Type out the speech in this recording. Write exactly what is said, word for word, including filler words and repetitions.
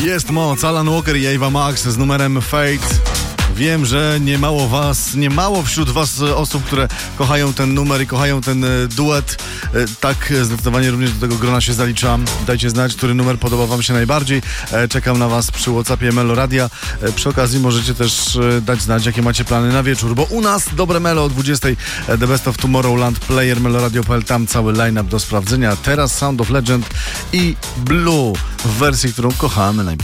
Jest moc. Alan Walker i Ava Max z numerem Fate. Wiem, że nie mało was, nie mało wśród was osób, które kochają ten numer i kochają ten duet. Tak, zdecydowanie również do tego grona się zaliczam. Dajcie znać, który numer podoba wam się najbardziej. Czekam na was przy WhatsAppie Meloradia. Przy okazji możecie też dać znać, jakie macie plany na wieczór, bo u nas dobre melo o dwudziestej. The Best of Tomorrowland, player meloradio kropka p l, tam cały line-up do sprawdzenia. Teraz Sound of Legend i Blue w wersji, którą kochamy najbardziej.